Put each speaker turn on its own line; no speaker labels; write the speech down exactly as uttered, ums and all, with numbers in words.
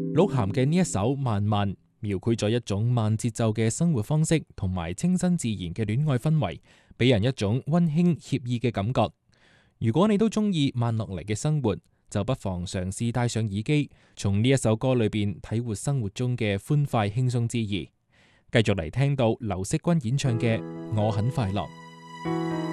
鹿晗嘅呢一首《慢慢》描繪咗一種慢節奏嘅生活方式，同埋清新自然嘅戀愛氛圍，俾人一種溫馨愜意嘅感覺。如果你都中意慢落嚟嘅生活，就不妨嘗試戴上耳機，從呢一首歌裏邊體會生活中嘅歡快輕鬆之意。繼續嚟聽到劉惜君演唱嘅《我很快樂》。